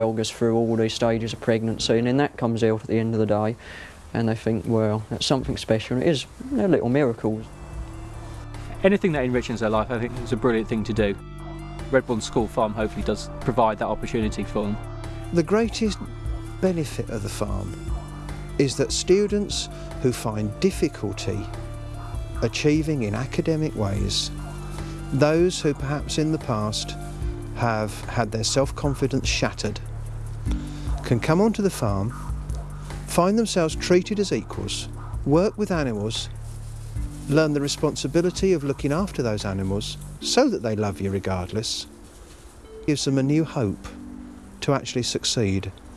Girl goes through all these stages of pregnancy, and then that comes out at the end of the day, and they think, well, that's something special, and it is. They're little miracles. Anything that enriches their life, I think, is a brilliant thing to do. Redbourne School Farm hopefully does provide that opportunity for them. The greatest benefit of the farm is that students who find difficulty achieving in academic ways, those who perhaps in the past have had their self-confidence shattered, can come onto the farm, find themselves treated as equals, work with animals, learn the responsibility of looking after those animals so that they love you regardless, gives them a new hope to actually succeed.